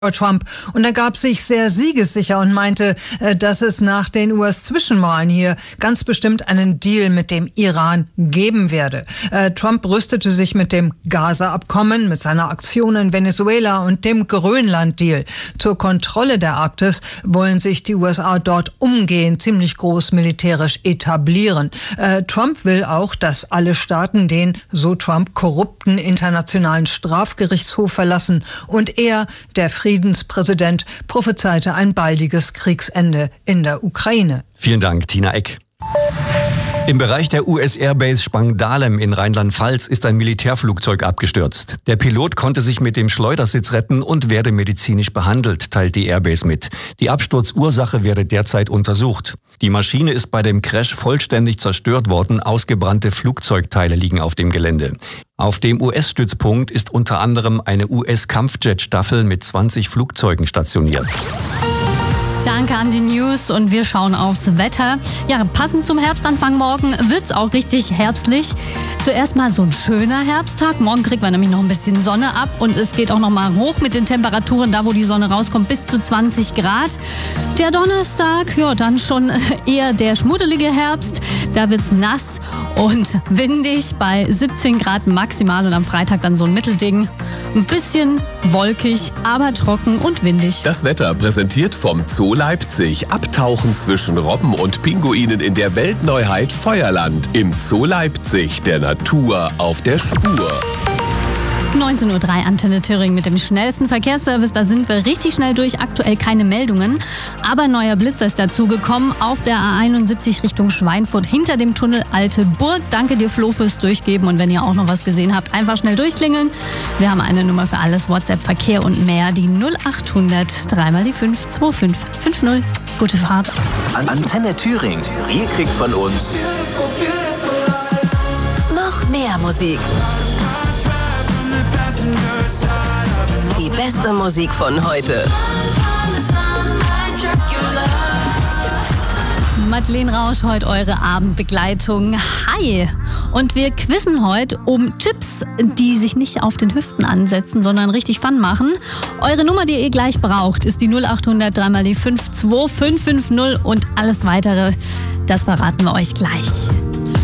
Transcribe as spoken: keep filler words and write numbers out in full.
Trump, und er gab sich sehr siegessicher und meinte, dass es nach den U S-Zwischenwahlen hier ganz bestimmt einen Deal mit dem Iran geben werde. Trump rüstete sich mit dem Gaza-Abkommen, mit seiner Aktion in Venezuela und dem Grönland-Deal. Zur Kontrolle der Arktis wollen sich die U S A dort umgehend ziemlich groß militärisch etablieren. Trump will auch, dass alle Staaten den, so Trump, korrupten Internationalen Strafgerichtshof verlassen und er, der Friedenspräsident, prophezeite ein baldiges Kriegsende in der Ukraine. Vielen Dank, Tina Eck. Im Bereich der U S-Airbase Spangdahlem in Rheinland-Pfalz ist ein Militärflugzeug abgestürzt. Der Pilot konnte sich mit dem Schleudersitz retten und werde medizinisch behandelt, teilt die Airbase mit. Die Absturzursache werde derzeit untersucht. Die Maschine ist bei dem Crash vollständig zerstört worden, ausgebrannte Flugzeugteile liegen auf dem Gelände. Auf dem U S-Stützpunkt ist unter anderem eine U S-Kampfjet-Staffel mit zwanzig Flugzeugen stationiert. Danke an die News und wir schauen aufs Wetter. Ja, passend zum Herbstanfang morgen wird's auch richtig herbstlich. Zuerst mal so ein schöner Herbsttag. Morgen kriegt man nämlich noch ein bisschen Sonne ab und es geht auch noch mal hoch mit den Temperaturen, da wo die Sonne rauskommt, bis zu zwanzig Grad. Der Donnerstag, ja, dann schon eher der schmuddelige Herbst. Da wird's nass und windig bei siebzehn Grad maximal und am Freitag dann so ein Mittelding. Ein bisschen wolkig, aber trocken und windig. Das Wetter präsentiert vom Zoo Leipzig. Abtauchen zwischen Robben und Pinguinen in der Weltneuheit Feuerland. Im Zoo Leipzig, der Natur auf der Spur. neunzehn Uhr drei Antenne Thüringen mit dem schnellsten Verkehrsservice. Da sind wir richtig schnell durch. Aktuell keine Meldungen. Aber ein neuer Blitzer ist dazugekommen auf der A einundsiebzig Richtung Schweinfurt hinter dem Tunnel Alte Burg. Danke dir, Flo, fürs Durchgeben. Und wenn ihr auch noch was gesehen habt, einfach schnell durchklingeln. Wir haben eine Nummer für alles, WhatsApp, Verkehr und mehr. Die null acht hundert drei mal die fünf zwei fünf fünf null. Gute Fahrt. Antenne Thüringen. Ihr kriegt von uns noch mehr Musik. Die beste Musik von heute. Madeleine Rausch, heute eure Abendbegleitung. Hi! Und wir quizzen heute um Chips, die sich nicht auf den Hüften ansetzen, sondern richtig Fun machen. Eure Nummer, die ihr gleich braucht, ist die null acht hundert drei mal die fünf zwei fünf fünf null und alles weitere, das verraten wir euch gleich.